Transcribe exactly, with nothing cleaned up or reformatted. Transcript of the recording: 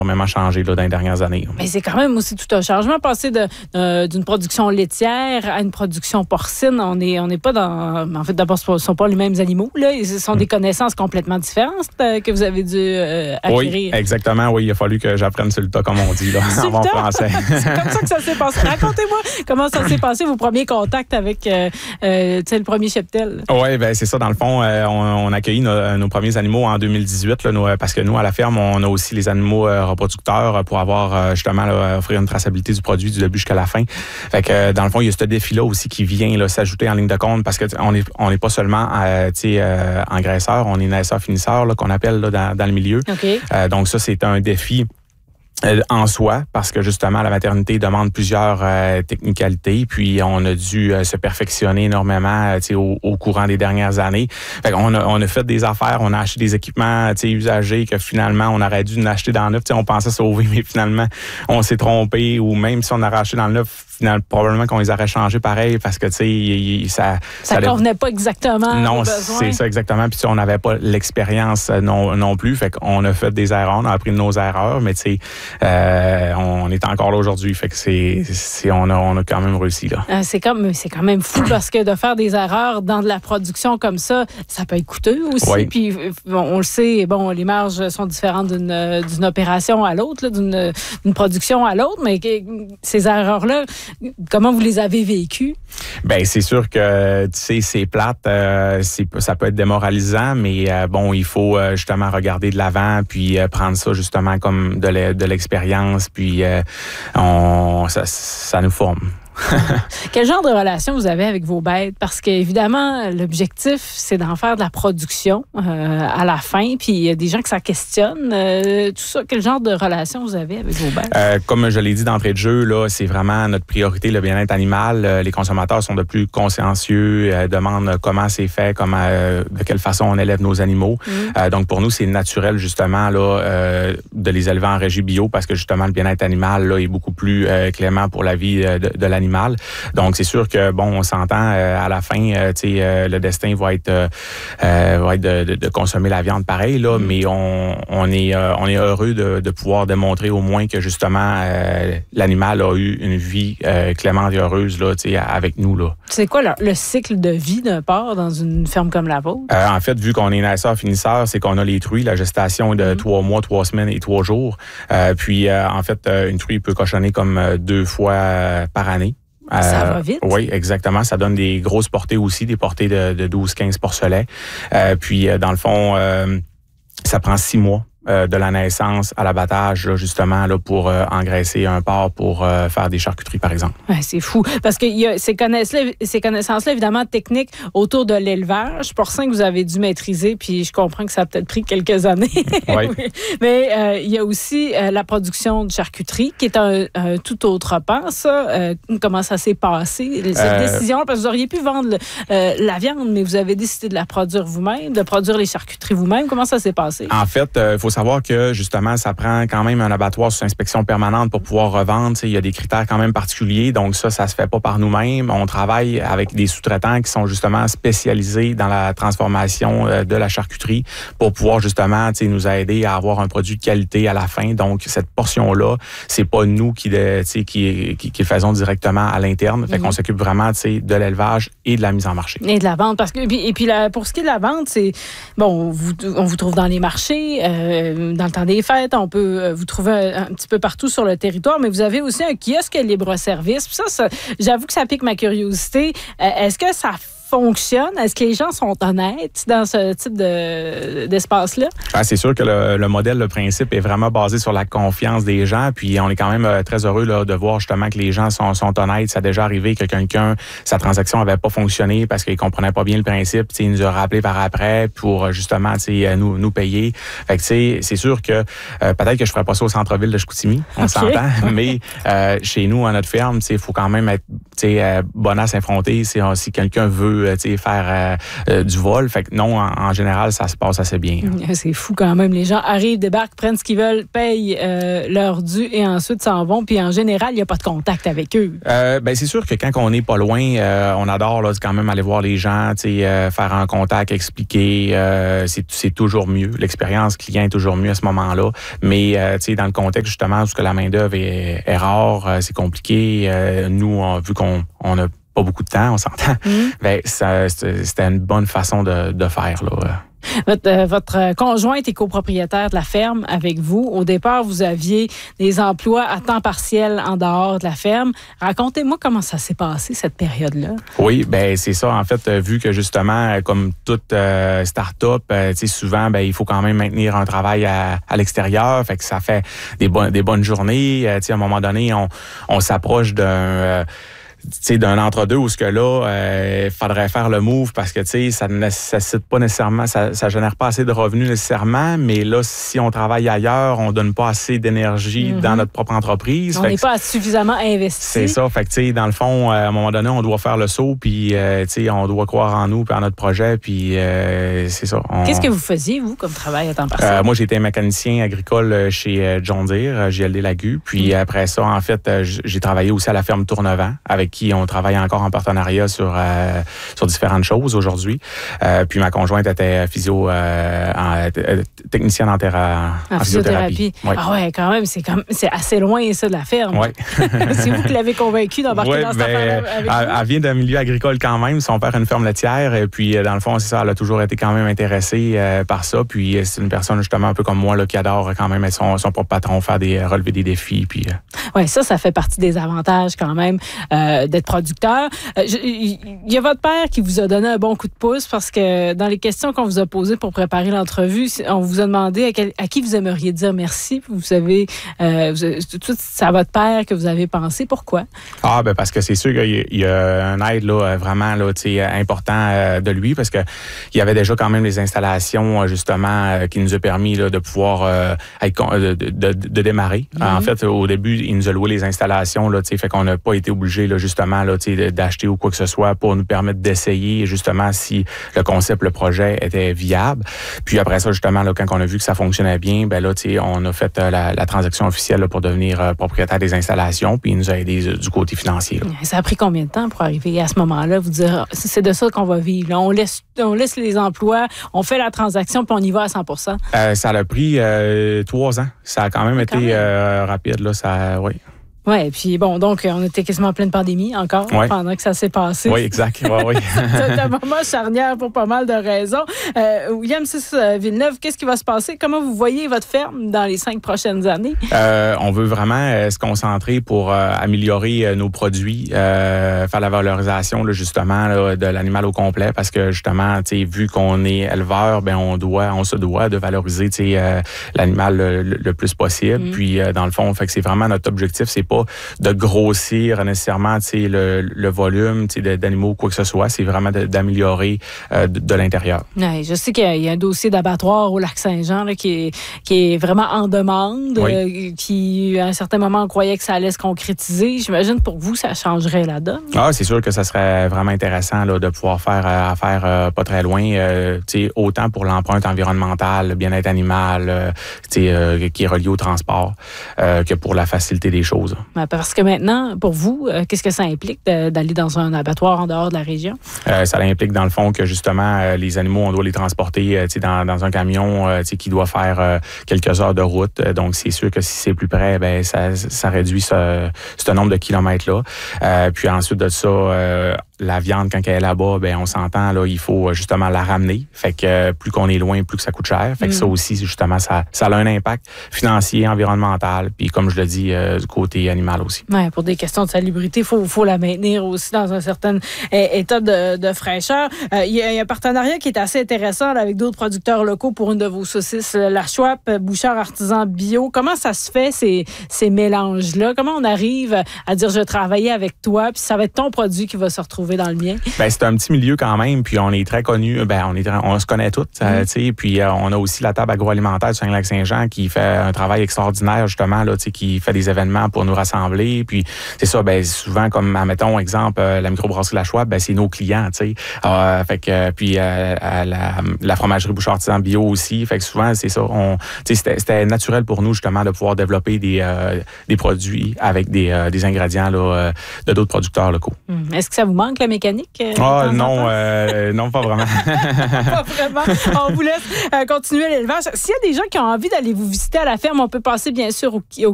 vraiment changé là, dans les dernières années. Mais c'est quand même aussi tout un changement, passer de, euh, d'une production laitière à une production porcine. On n'est on est pas dans... En fait, d'abord, ce ne sont pas les mêmes animaux. Là. Ce sont des connaissances complètement différentes euh, que vous avez dû euh, acquérir. Oui, exactement. Oui, il a fallu que j'apprenne sur le tas, comme on dit, là, en bon français. C'est comme ça que ça s'est passé. Racontez-moi comment ça s'est passé, vos premiers contacts avec euh, euh, le premier cheptel. Oui, ben c'est ça. Dans le fond, euh, on, on a accueilli nos, nos premiers animaux en deux mille dix-huit, là, nous, parce que nous, à la ferme, on a aussi les animaux euh, reproducteurs pour avoir euh, justement là, offrir une traçabilité du produit du début jusqu'à la fin. Fait que euh, dans le fond, il y a ce défi-là aussi qui vient là, s'ajouter en ligne de compte parce que on est on n'est pas seulement euh, tu sais euh, engraisseur, on est naisseur finisseur là, qu'on appelle là, dans, dans le milieu. Okay. Euh, donc ça, c'est un défi en soi, parce que justement, la maternité demande plusieurs euh, technicalités, puis on a dû euh, se perfectionner énormément euh, au, au courant des dernières années. Fait qu'on a, on a fait des affaires, on a acheté des équipements usagés que finalement, on aurait dû en acheter dans le neuf. T'sais, on pensait sauver, mais finalement, on s'est trompé, ou même si on aurait acheté dans le neuf, finalement, probablement qu'on les aurait changés pareil, parce que, tu sais, ça... Ça ne convenait pas exactement. Non, c'est ça exactement. Puis, on n'avait pas l'expérience non, non plus. Fait qu'on a fait des erreurs, on a appris de nos erreurs, mais tu sais, Euh, on est encore là aujourd'hui, fait que c'est, c'est on a on a quand même réussi là. Euh, c'est comme c'est quand même fou parce que de faire des erreurs dans de la production comme ça, ça peut être coûteux aussi. Oui. Puis bon, on le sait, bon, les marges sont différentes d'une d'une opération à l'autre, là, d'une d'une production à l'autre, mais ces erreurs là, comment vous les avez vécues? Ben c'est sûr que tu sais c'est plate, euh, c'est ça peut être démoralisant, mais euh, bon il faut euh, justement regarder de l'avant puis euh, prendre ça justement comme de l'e- de l'expérience, puis euh, on, ça, ça nous forme. Quel genre de relation vous avez avec vos bêtes? Parce qu'évidemment, l'objectif, c'est d'en faire de la production euh, à la fin. Puis il y a des gens que ça questionne. Euh, tout ça, quel genre de relation vous avez avec vos bêtes? Euh, comme je l'ai dit d'entrée de jeu, là, c'est vraiment notre priorité, le bien-être animal. Euh, les consommateurs sont de plus consciencieux, euh, demandent comment c'est fait, comment, euh, de quelle façon on élève nos animaux. Mmh. Euh, donc pour nous, c'est naturel justement là euh, de les élever en régie bio parce que justement le bien-être animal là, est beaucoup plus euh, clément pour la vie de, de l'animal. Donc, c'est sûr que, bon, on s'entend euh, à la fin, euh, tu sais, euh, le destin va être, euh, va être de, de, de consommer la viande pareil, là, mm. mais on, on, est, euh, on est heureux de, de pouvoir démontrer au moins que, justement, euh, l'animal a eu une vie euh, clémente et heureuse, là, tu sais, avec nous, là. C'est quoi le, le cycle de vie d'un porc dans une ferme comme la vôtre? Euh, en fait, vu qu'on est naisseur finisseur, c'est qu'on a les truies, la gestation de mm. trois mois, trois semaines et trois jours. Euh, puis, euh, en fait, une truie peut cochonner comme deux fois euh, par année. Euh, ça va vite. Oui, exactement. Ça donne des grosses portées aussi, des portées de, de douze à quinze porcelets. Euh, puis, euh, dans le fond, euh, ça prend six mois. Euh, de la naissance à l'abattage, là, justement, là, pour euh, engraisser un porc pour euh, faire des charcuteries, par exemple. Ouais, c'est fou. Parce qu'il y a ces connaissances-là, ces connaissances-là, évidemment, techniques autour de l'élevage, porcin que vous avez dû maîtriser, puis je comprends que ça a peut-être pris quelques années. Oui. Mais euh, il y a aussi euh, la production de charcuterie, qui est un, un tout autre pan, ça. Euh, comment ça s'est passé, cette euh... décision? Parce que vous auriez pu vendre euh, la viande, mais vous avez décidé de la produire vous-même, de produire les charcuteries vous-même. Comment ça s'est passé? En fait, il euh, faut savoir que, justement, ça prend quand même un abattoir sous inspection permanente pour pouvoir revendre. Il y a des critères quand même particuliers, donc ça, ça se fait pas par nous-mêmes. On travaille avec des sous-traitants qui sont justement spécialisés dans la transformation euh, de la charcuterie pour pouvoir justement nous aider à avoir un produit de qualité à la fin. Donc, cette portion-là, c'est pas nous qui, de, qui, qui, qui le faisons directement à l'interne. Fait mm-hmm. qu'on s'occupe vraiment de l'élevage et de la mise en marché. Et de la vente. Parce que, et puis, la, pour ce qui est de la vente, c'est, bon, vous, on vous trouve dans les marchés, euh, dans le temps des fêtes, on peut vous trouver un, un petit peu partout sur le territoire, mais vous avez aussi un kiosque libre-service. Puis ça, ça, j'avoue que ça pique ma curiosité. Euh, est-ce que ça fonctionne? Est-ce que les gens sont honnêtes dans ce type de, d'espace-là? Ah, c'est sûr que le, le modèle, le principe est vraiment basé sur la confiance des gens. Puis on est quand même euh, très heureux là, de voir justement que les gens sont, sont honnêtes. Ça a déjà arrivé que quelqu'un, sa transaction n'avait pas fonctionné parce qu'il ne comprenait pas bien le principe. T'sais, il nous a rappelé par après pour justement nous, nous payer. Fait que c'est sûr que euh, peut-être que je ne ferais pas ça au centre-ville de Chicoutimi, on okay. s'entend, mais euh, chez nous, à notre ferme, il faut quand même être euh, bonasse affronté. Si quelqu'un veut peut euh, faire euh, euh, du vol. Fait que non, en, en général, ça se passe assez bien. C'est fou quand même. Les gens arrivent, débarquent, prennent ce qu'ils veulent, payent euh, leur dû et ensuite s'en vont. Puis en général, il n'y a pas de contact avec eux. Euh, ben c'est sûr que quand on n'est pas loin, euh, on adore là, quand même aller voir les gens, euh, faire un contact, expliquer. Euh, c'est, c'est toujours mieux. L'expérience client est toujours mieux à ce moment-là. Mais euh, dans le contexte justement où que la main-d'œuvre est, est rare, euh, c'est compliqué. Euh, nous, on, vu qu'on on a pas beaucoup de temps, on s'entend. Mmh. Ben, ça, c'était une bonne façon de, de faire là. Votre, euh, votre conjointe est copropriétaire de la ferme avec vous. Au départ, vous aviez des emplois à temps partiel en dehors de la ferme. Racontez-moi comment ça s'est passé, cette période-là. Oui, ben c'est ça. En fait, vu que justement, comme toute euh, start-up, euh, souvent, ben il faut quand même maintenir un travail à, à l'extérieur. Fait que ça fait des, bon, des bonnes journées. Euh, à un moment donné, on, on s'approche d'un... Euh, tu sais, d'un entre-deux où ce que là, il euh, faudrait faire le move parce que, tu sais, ça ne nécessite pas nécessairement, ça, ça génère pas assez de revenus nécessairement, mais là, si on travaille ailleurs, on donne pas assez d'énergie mm-hmm. dans notre propre entreprise. On n'est pas suffisamment investi. C'est ça. Fait que, tu sais, dans le fond, à un moment donné, on doit faire le saut, puis, euh, tu sais, on doit croire en nous, puis en notre projet, puis euh, c'est ça. On... Qu'est-ce que vous faisiez, vous, comme travail à temps partiel? Euh, moi, j'étais mécanicien agricole chez John Deere, J L D Lagu, puis mm-hmm. après ça, en fait, j'ai travaillé aussi à la ferme Tournevent, avec qui on travaille encore en partenariat sur euh, sur différentes choses aujourd'hui. Euh, puis ma conjointe était physio euh, en, euh, technicienne en, terra, en, en physiothérapie. physiothérapie. Oui. Ah ouais, quand même, c'est comme c'est assez loin ça de la ferme. Oui. C'est vous qui l'avez convaincue d'embarquer ouais, dans cette ben, affaire avec elle, vous? Elle vient d'un milieu agricole quand même. Son père a une ferme laitière et puis dans le fond, c'est ça, elle a toujours été quand même intéressée euh, par ça. Puis c'est une personne justement un peu comme moi là, qui adore quand même être son, son propre patron, faire des relever des défis. Puis euh... oui, ça, ça fait partie des avantages quand même euh, d'être producteur. Il y a votre père qui vous a donné un bon coup de pouce parce que dans les questions qu'on vous a posées pour préparer l'entrevue, on vous a demandé à, quel, à qui vous aimeriez dire merci. Vous savez, euh, tout c'est à votre père que vous avez pensé. Pourquoi? Ah, ben parce que c'est sûr qu'il y a un aide là, vraiment là, important de lui parce que il y avait déjà quand même les installations justement qui nous a permis là, de pouvoir euh, être, de, de, de démarrer. Mm-hmm. En fait, au début, il nous a loué les installations, là, fait qu'on n'a pas été obligé là, justement là, d'acheter ou quoi que ce soit pour nous permettre d'essayer justement si le concept, le projet était viable. Puis après ça, justement, là, quand on a vu que ça fonctionnait bien, ben là, on a fait euh, la, la transaction officielle là, pour devenir euh, propriétaire des installations, puis il nous a aidé euh, du côté financier. Là. Ça a pris combien de temps pour arriver à ce moment-là? Vous dire, c'est de ça qu'on va vivre. Là. On laisse, on laisse les emplois, on fait la transaction, puis on y va à cent pour cent. Euh, ça a pris euh, trois ans. Ça a quand même quand été même. Euh, rapide. Là, ça, oui. Oui, et puis bon, donc on était quasiment en pleine pandémie encore ouais. pendant que ça s'est passé. Oui, exact. Ouais, oui. C'est un moment charnière pour pas mal de raisons. Euh, William Villeneuve, qu'est-ce qui va se passer? Comment vous voyez votre ferme dans les cinq prochaines années? Euh, on veut vraiment euh, se concentrer pour euh, améliorer euh, nos produits, euh, faire la valorisation là, justement là, de l'animal au complet parce que justement, vu qu'on est éleveur, ben on doit, on se doit de valoriser euh, l'animal le, le plus possible. Mm. Puis euh, dans le fond, fait que c'est vraiment notre objectif, c'est pas de grossir nécessairement le, le volume d'animaux ou quoi que ce soit. C'est vraiment de, d'améliorer euh, de, de l'intérieur. Ouais, je sais qu'il y a, il y a un dossier d'abattoir au Lac-Saint-Jean là, qui, est, qui est vraiment en demande, oui. euh, qui, à un certain moment, on croyait que ça allait se concrétiser. J'imagine pour vous, ça changerait la donne. Ah, c'est sûr que ça serait vraiment intéressant là, de pouvoir faire euh, affaire euh, pas très loin, euh, autant pour l'empreinte environnementale, le bien-être animal, euh, euh, qui est relié au transport, euh, que pour la facilité des choses. Parce que maintenant, pour vous, euh, qu'est-ce que ça implique de, d'aller dans un abattoir en dehors de la région? Euh, ça implique, dans le fond, que justement, euh, les animaux, on doit les transporter euh, dans, dans un camion euh, qui doit faire euh, quelques heures de route. Donc, c'est sûr que si c'est plus près, ben ça, ça réduit ce, ce nombre de kilomètres-là. Euh, puis ensuite de ça, euh, la viande, quand elle est là-bas, ben on s'entend, là, il faut justement la ramener. Fait que euh, plus qu'on est loin, plus que ça coûte cher. Fait que mmh. ça aussi, justement, ça, ça a un impact financier, environnemental, puis comme je le dis, euh, du côté animal aussi. Ouais, pour des questions de salubrité, il faut, faut la maintenir aussi dans un certain état de, de fraîcheur. Il euh, y, y a un partenariat qui est assez intéressant là, avec d'autres producteurs locaux pour une de vos saucisses, la Schwab, Bouchard Artisan Bio. Comment ça se fait, ces, ces mélanges-là? Comment on arrive à dire, je vais travailler avec toi, puis ça va être ton produit qui va se retrouver retrouver dans le mien. Ben, c'est un petit milieu quand même, puis on est très connus. Ben, on est, on se connaît tous, mm. tu sais. Puis euh, on a aussi la table agroalimentaire du Saguenay-Lac-Saint-Jean qui fait un travail extraordinaire justement là, tu sais, qui fait des événements pour nous rassembler. Puis c'est ça, ben souvent comme admettons exemple euh, la microbrasserie La Schwab, ben c'est nos clients, tu sais. Euh, fait que puis euh, la, la fromagerie Bouchard Artisan Bio aussi. Fait que souvent c'est ça, on, tu sais, c'était, c'était naturel pour nous justement de pouvoir développer des euh, des produits avec des euh, des ingrédients là euh, de d'autres producteurs locaux. Hum. Est-ce que ça vous manque la mécanique? Ah oh, non, euh, non pas vraiment. Pas vraiment. On vous laisse euh, continuer l'élevage. S'il y a des gens qui ont envie d'aller vous visiter à la ferme, on peut passer bien sûr au, au